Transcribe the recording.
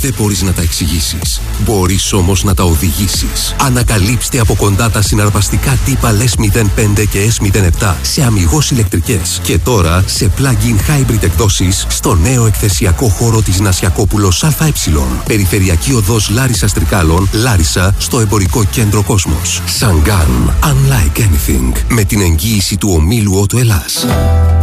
Δεν μπορείς να τα εξηγήσεις. Μπορείς όμως να τα οδηγήσεις. Ανακαλύψτε από κοντά τα συναρπαστικά τύπα S05 και S07 σε αμιγώς ηλεκτρικές. Και τώρα σε plug-in hybrid εκδόσεις στο νέο εκθεσιακό χώρο της Νασιακόπουλος ΑΕ. Περιφερειακή οδός Λάρισσας Τρικάλων, Λάρισα, στο εμπορικό κέντρο Κόσμος. Σαγκάν. Unlike anything. Με την εγγύηση του ομίλου Auto Ελλάς.